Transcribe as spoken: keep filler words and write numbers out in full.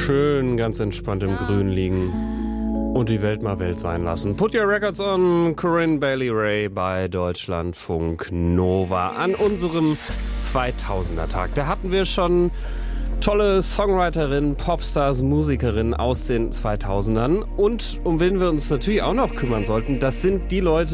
schön ganz entspannt im Grün liegen und die Welt mal Welt sein lassen. Put Your Records on, Corinne Bailey Rae bei Deutschlandfunk Nova an unserem zweitausender-Tag. Da hatten wir schon tolle Songwriterinnen, Popstars, Musikerinnen aus den zweitausendern. Und um wen wir uns natürlich auch noch kümmern sollten, das sind die Leute,